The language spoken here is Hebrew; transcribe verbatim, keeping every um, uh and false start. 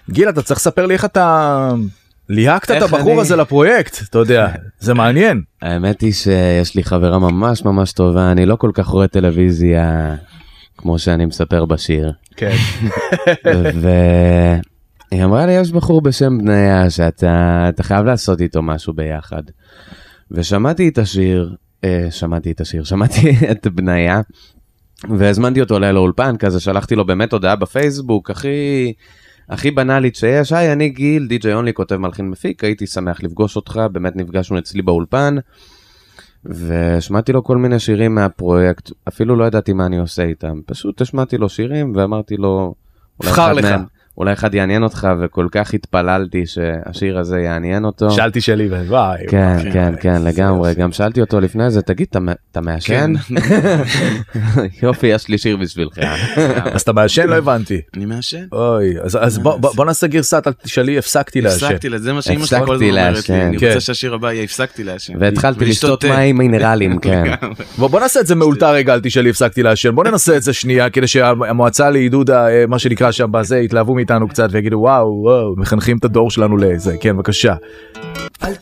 גיל, אתה צריך לספר לי איך אתה ליהקת את הבחור הזה לפרויקט, אתה יודע, זה מעניין. האמת היא שיש לי חברה ממש ממש טובה, אני לא כל כך רואה טלוויזיה כמו שאני מספר בשיר. כן. והיא אמרה לי, יש בחור בשם בניה שאתה חייב לעשות איתו משהו ביחד. ושמעתי את השיר, שמעתי את השיר, שמעתי את בניה, והזמנתי אותו אליי לאולפן, כזה שלחתי לו באמת הודעה בפייסבוק, הכי, הכי בנאלית שיש, היי, אני גיל, די-ג'יי אונלי, כותב מלחין מפיק, הייתי שמח לפגוש אותך, באמת נפגשנו אצלי באולפן, ושמעתי לו כל מיני שירים מהפרויקט, אפילו לא ידעתי מה אני עושה איתם, פשוט השמעתי לו שירים, ואמרתי לו, בחר לך. מהם, אולי אחד יעניין אותך, וכל כך התפללתי שהשיר הזה יעניין אותו. שאלתי שלי, וואי. כן, כן, כן, לגמרי. גם שאלתי אותו לפני זה, תגיד, אתה מעשן? יופי, יש לי שיר בשבילך. אז אתה מעשן? לא הבנתי. אני מעשן. אוי, אז בוא נעשה גרסת, תשאלי, הפסקתי לעשן. הפסקתי, זה מה שאמא שלי כל הזמן אומרת לי. אני רוצה שהשיר הבא יהיה, הפסקתי לעשן. והתחלתי לשתות מים מינרלים, כן. בוא נעשה את זה מאולתר רגע, תשאלי, הפסקתי לעשן. בוא ננסה את זה שנייה, כדי שהמועצה לעידוד, מה שנקרא שם בזה, יתלהבו מאיתנו קצת ויגידו וואו, וואו, מחנכים את הדור שלנו לזה. כן, בבקשה. אל